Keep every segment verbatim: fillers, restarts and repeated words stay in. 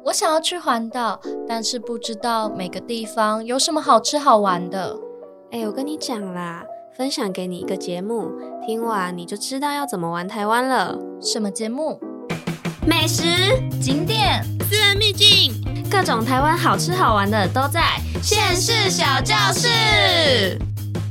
我想要去环岛，但是不知道每个地方有什么好吃好玩的。 哎，我跟你讲啦，分享给你一个节目，听完你就知道要怎么玩台湾了。 什么节目？ 美食、 景点、 私人秘境， 各种台湾好吃好玩的都在县市小教室。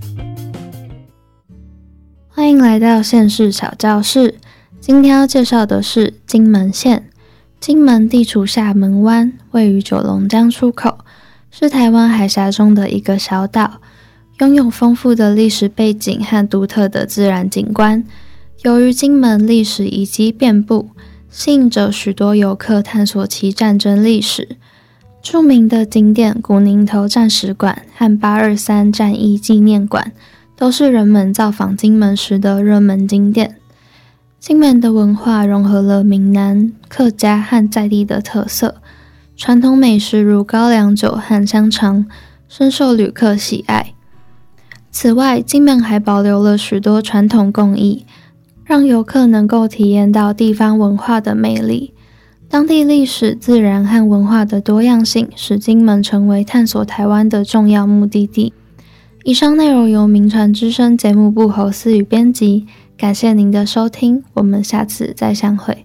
欢迎来到县市小教室，今天要介绍的是金门县。金门地处厦门湾，位于九龙江出口，是台湾海峡中的一个小岛，拥有丰富的历史背景和独特的自然景观。由于金门历史遗迹遍布，吸引着许多游客探索其战争历史。著名的景点古宁头战史馆和八二三战役纪念馆都是人们造访金门时的热门景点。金门的文化融合了闽南、客家和在地的特色，传统美食如高粱酒和香肠深受旅客喜爱。此外，金门还保留了许多传统工艺，让游客能够体验到地方文化的魅力。当地历史、自然和文化的多样性，使金门成为探索台湾的重要目的地。以上内容由民传之声节目部侯思雨编辑，感谢您的收听，我们下次再相会。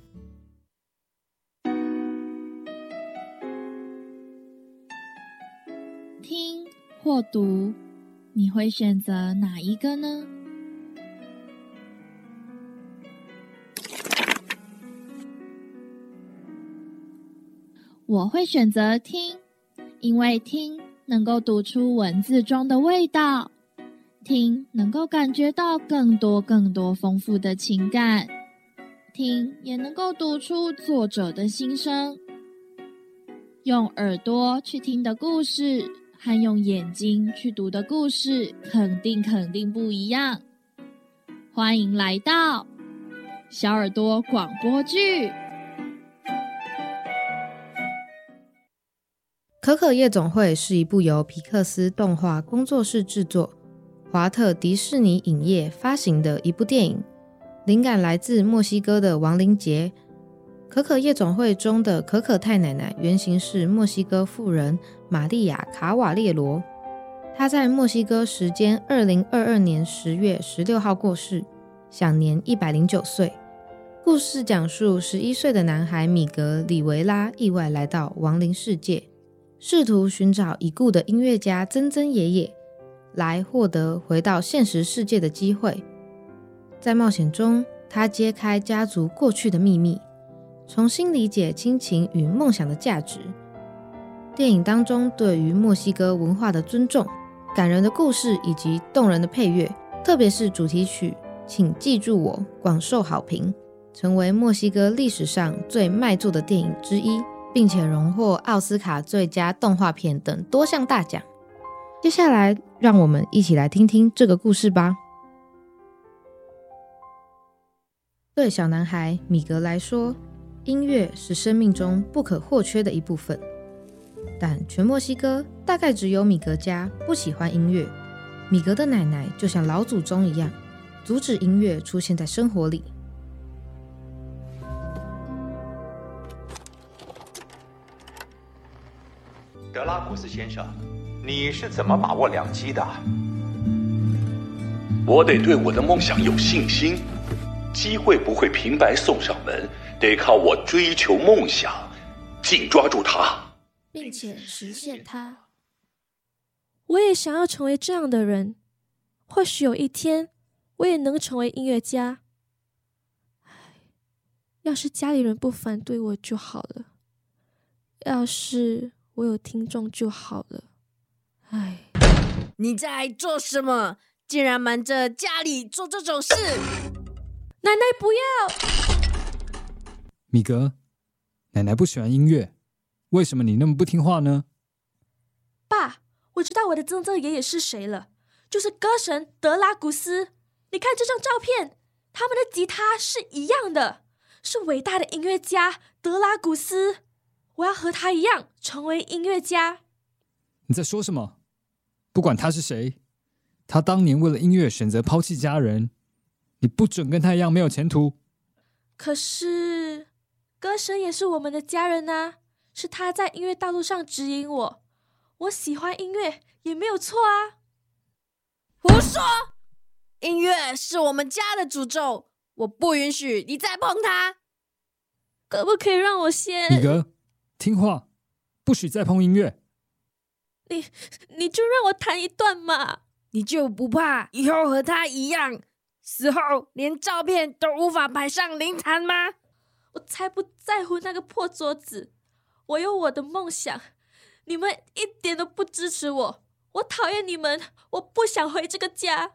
听或读，你会选择哪一个呢？我会选择听，因为听能够读出文字中的味道，听能够感觉到更多更多丰富的情感，听也能够读出作者的心声。用耳朵去听的故事和用眼睛去读的故事肯定肯定不一样。欢迎来到小耳朵广播剧。 可可夜总会是一部由皮克斯动画工作室制作，华特迪士尼影业发行的一部电影，灵感来自墨西哥的亡灵节。可可夜总会中的可可太奶奶原型是墨西哥妇人玛丽亚卡瓦列罗，她在墨西哥时间二零二二年十月十六号过世，享年一百零九岁。故事讲述十一岁的男孩米格里维拉意外来到亡灵世界，试图寻找已故的音乐家曾曾爷爷，来获得回到现实世界的机会。在冒险中，他揭开家族过去的秘密，重新理解亲情与梦想的价值。电影当中对于墨西哥文化的尊重、感人的故事以及动人的配乐，特别是主题曲请记住我广受好评，成为墨西哥历史上最卖座的电影之一，并且荣获奥斯卡最佳动画片等多项大奖。接下来让我们一起来听听这个故事吧。对小男孩米格来说，音乐是生命中不可或缺的一部分，但全墨西哥大概只有米格家不喜欢音乐。米格的奶奶就像老祖宗一样，阻止音乐出现在生活里。 德拉古斯先生，你是怎么把握良机的？ 我得对我的梦想有信心，机会不会平白送上门，得靠我追求梦想，紧抓住它， 并且实现它。我也想要成为这样的人，或许有一天我也能成为音乐家。要是家里人不反对我就好了，要是我有听众就好了。唉， 你在做什么？竟然瞒着家里做这种事！ 奶奶不要！ 米格，奶奶不喜欢音乐，为什么你那么不听话呢？ 爸，我知道我的曾曾爷爷是谁了，就是歌神德拉古斯。你看这张照片，他们的吉他是一样的，是伟大的音乐家德拉古斯。我要和他一样成为音乐家。 你在说什么？不管他是谁，他当年为了音乐选择抛弃家人，你不准跟他一样没有前途。 可是歌神也是我们的家人啊， 是他在音乐道路上指引我。我喜欢音乐也没有错啊。 胡说！音乐是我们家的诅咒，我不允许你再碰它。 可不可以让我先？ 米格，听话，不许再碰音乐。 你你就让我弹一段嘛。 你就不怕以后和他一样，死后连照片都无法摆上灵坛吗？ 我才不在乎那个破桌子，我有我的梦想。你们一点都不支持我，我讨厌你们，我不想回这个家。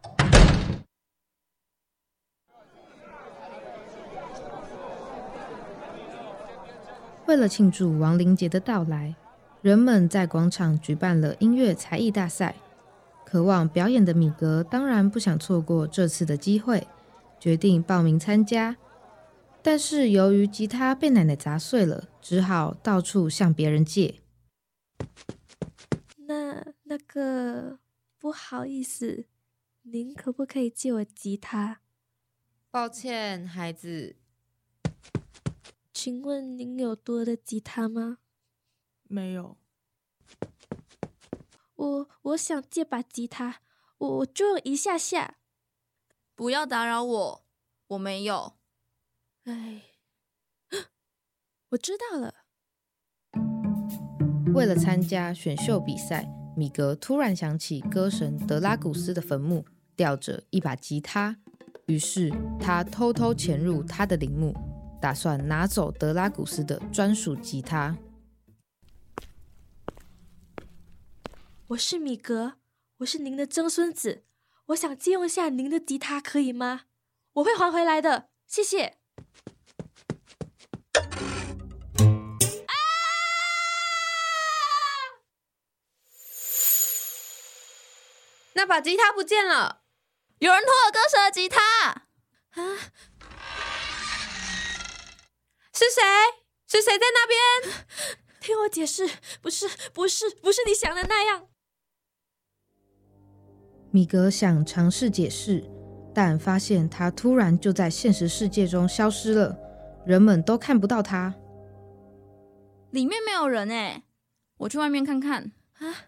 为了庆祝亡灵节的到来，人们在广场举办了音乐才艺大赛。渴望表演的米格当然不想错过这次的机会，决定报名参加。但是由于吉他被奶奶砸碎了，只好到处向别人借。 那那个不好意思，您可不可以借我吉他？ 抱歉，孩子。 请问您有多的吉他吗？ 没有。 我我想借把吉他，我我就用一下下。 不要打扰我，我没有。 哎，我知道了。 为了参加选秀比赛，米格突然想起歌神德拉古斯的坟墓吊着一把吉他，于是他偷偷潜入他的陵墓，打算拿走德拉古斯的专属吉他。 我是米格，我是您的曾孙子，我想借用一下您的吉他，可以吗？我会还回来的，谢谢。啊！ 那把吉他不见了， 有人偷了歌神的吉他啊！ 是谁？是谁在那边？ 听我解释，不是，不是，不是你想的那样。 米格想尝试解释，但发现他突然就在现实世界中消失了，人们都看不到他。 里面没有人欸，我去外面看看。 啊！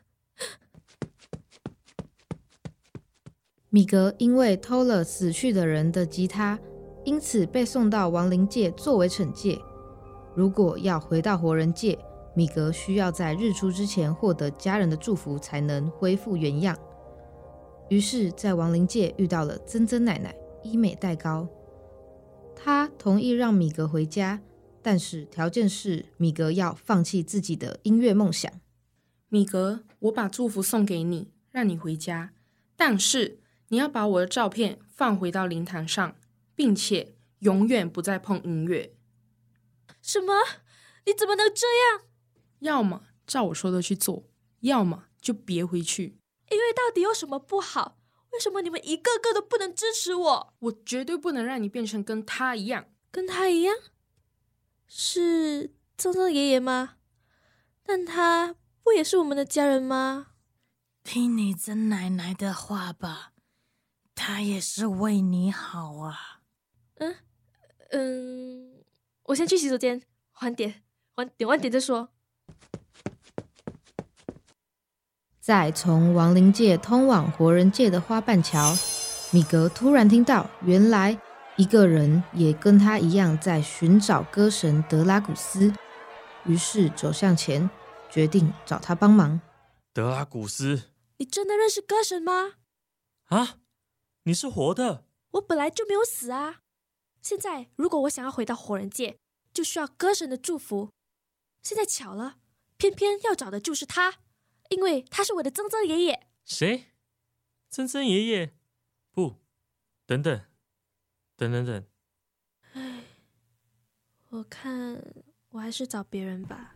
米格因为偷了死去的人的吉他，因此被送到亡灵界作为惩戒。如果要回到活人界，米格需要在日出之前获得家人的祝福，才能恢复原样。于是，在亡灵界遇到了曾曾奶奶伊美代高，她同意让米格回家，但是条件是米格要放弃自己的音乐梦想。 米格，我把祝福送给你，让你回家，但是你要把我的照片放回到灵坛上，并且永远不再碰音乐。 什么？你怎么能这样？ 要么照我说的去做，要么就别回去。 音乐到底有什么不好？为什么你们一个个都不能支持我？ 我绝对不能让你变成跟他一样。 跟他一样？是曾曾爷爷吗？但他不也是我们的家人吗？ 听你曾奶奶的话吧，他也是为你好啊。 嗯嗯，我先去洗手间，晚点，晚点，晚点再说。 在从亡灵界通往活人界的花瓣桥，米格突然听到，原来一个人也跟他一样在寻找歌神德拉古斯，于是走向前，决定找他帮忙。 德拉古斯， 你真的认识歌神吗？ 啊，你是活的？ 我本来就没有死啊！现在如果我想要回到活人界，就需要歌神的祝福。现在巧了，偏偏要找的就是他。因为他是我的曾曾爷爷。 谁？曾曾爷爷？不，等等，等等等。 唉，我看我还是找别人吧。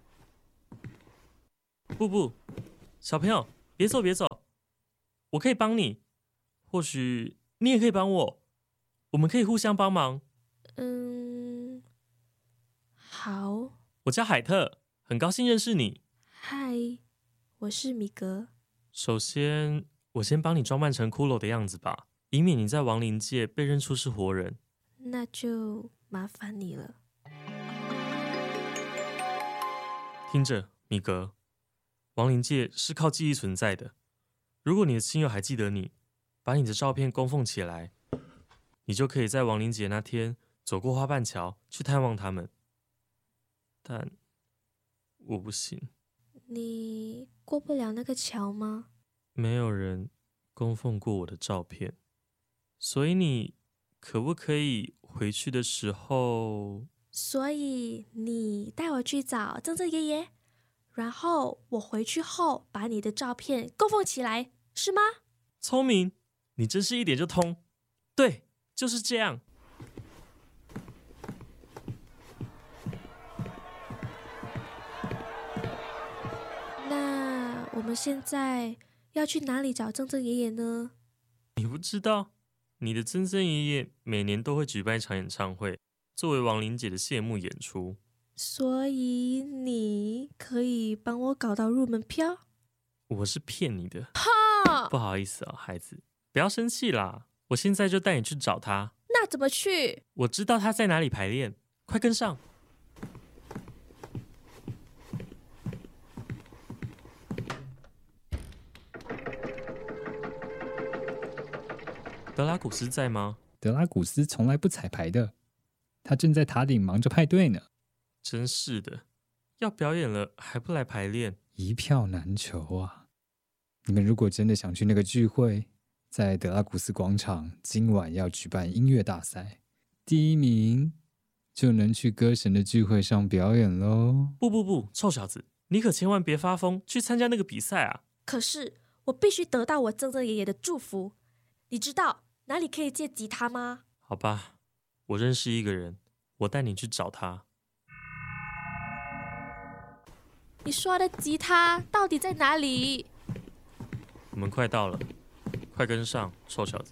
不不，小朋友，别走别走，我可以帮你，或许你也可以帮我，我们可以互相帮忙。 嗯，好。 我叫海特，很高兴认识你。 嗨。我是米格。 首先，我先帮你装扮成骷髅的样子吧，以免你在亡灵界被认出是活人。 那就麻烦你了。 听着，米格，亡灵界是靠记忆存在的。如果你的亲友还记得你，把你的照片供奉起来，你就可以在亡灵节那天走过花瓣桥去探望他们。但我不行。 你过不了那个桥吗？ 没有人供奉过我的照片，所以你可不可以回去的时候…… 所以你带我去找曾曾爷爷，然后我回去后把你的照片供奉起来，是吗？ 聪明，你真是一点就通。对，就是这样。 那我们现在要去哪里找曾曾爷爷呢？ 你不知道，你的曾曾爷爷每年都会举办一场演唱会，作为亡灵节的谢幕演出。 所以你可以帮我搞到入门票？ 我是骗你的。 哈！ 不好意思哦，孩子，不要生气啦。我现在就带你去找他。 那怎么去？ 我知道他在哪里排练，快跟上。德拉古斯在吗？ 德拉古斯从来不彩排的，他正在塔顶忙着派对呢。 真是的，要表演了还不来排练， 一票难求啊！你们如果真的想去那个聚会，在德拉古斯广场今晚要举办音乐大赛，第一名就能去歌神的聚会上表演咯。 不不不，臭小子，你可千万别发疯去参加那个比赛啊！ 可是我必须得到我曾曾爷爷的祝福。你知道哪里可以借吉他吗？ 好吧，我认识一个人，我带你去找他。 你说的吉他到底在哪里？ 我们快到了，快跟上，臭小子！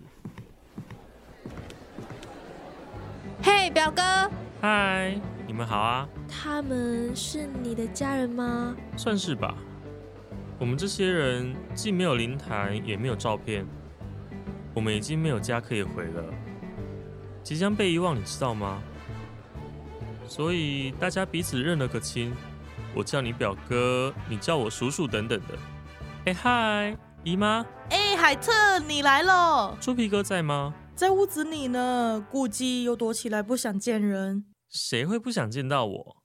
嘿，表哥！ 嗨，你们好啊！ 他们是你的家人吗？ 算是吧。我们这些人既没有灵坛，也没有照片，我们已经没有家可以回了，即将被遗忘，你知道吗？所以大家彼此认了个亲。我叫你表哥，你叫我叔叔等等的。哎嗨，姨妈！ 哎，海特，你来了！ 猪皮哥在吗？ 在屋子里呢，估计又躲起来不想见人。 谁会不想见到我？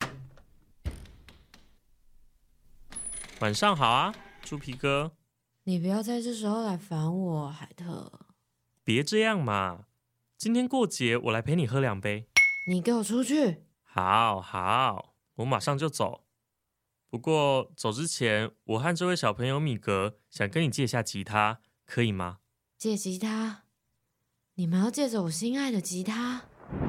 晚上好啊，猪皮哥。 你不要在这时候来烦我，海特。 别这样嘛，今天过节，我来陪你喝两杯。 你给我出去！ 好好，我马上就走。不过走之前，我和这位小朋友米格想跟你借下吉他，可以吗？ 借吉他？你们要借着我心爱的吉他？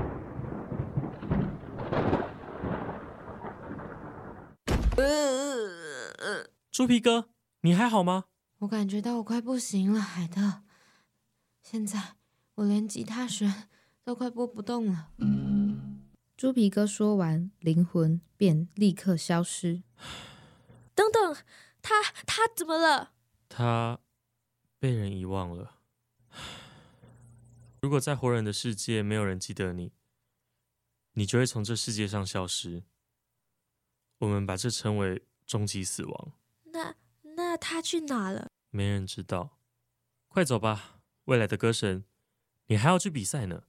猪皮哥，你还好吗？ 我感觉到我快不行了，海特。现在我连吉他弦都快拨不动了。 猪皮哥说完，灵魂便立刻消失。 等等，他他怎么了？ 他被人遗忘了。如果在活人的世界没有人记得你，你就会从这世界上消失。我们把这称为终极死亡。 那那他去哪了？ 没人知道。快走吧，未来的歌神，你还要去比赛呢。